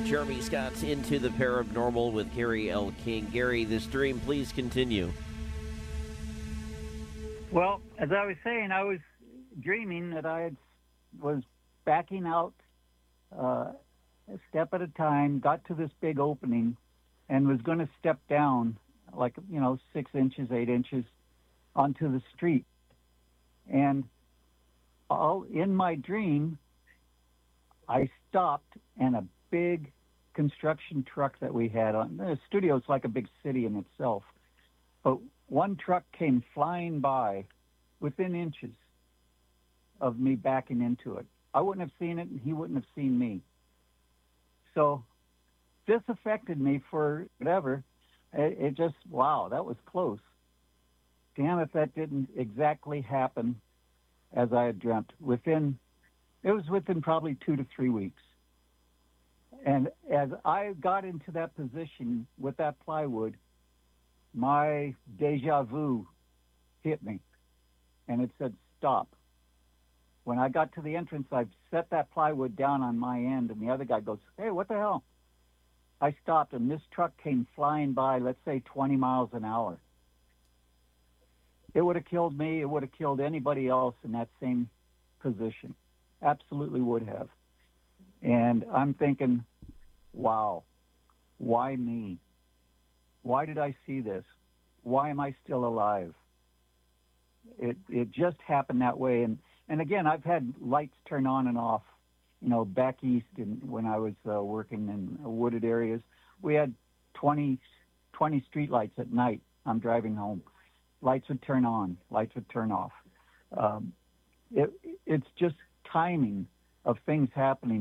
Jeremy Scott's Into the Paranormal with Gary L. King. Gary, this dream, please continue. Well, as I was saying, I was dreaming that was backing out a step at a time, got to this big opening, and was going to step down, 6 inches, 8 inches, onto the street. And all in my dream, I stopped, and a big construction truck that we had on the studio is like a big city in itself, but one truck came flying by within inches of me backing into it. I wouldn't have seen it, and he wouldn't have seen me. So this affected me for whatever. It just, wow, that was close. Damn if that didn't exactly happen as I had dreamt. It was within probably 2 to 3 weeks. And as I got into that position with that plywood, my deja vu hit me, and it said, stop. When I got to the entrance, I set that plywood down on my end, and the other guy goes, hey, what the hell? I stopped, and this truck came flying by, let's say 20 miles an hour. It would have killed me. It would have killed anybody else in that same position. Absolutely would have. And I'm thinking, wow, why me? Why did I see this? Why am I still alive? It just happened that way. And again, I've had lights turn on and off, back east when I was working in wooded areas. We had 20 street lights at night. I'm driving home. Lights would turn on, lights would turn off. It's just timing of things happening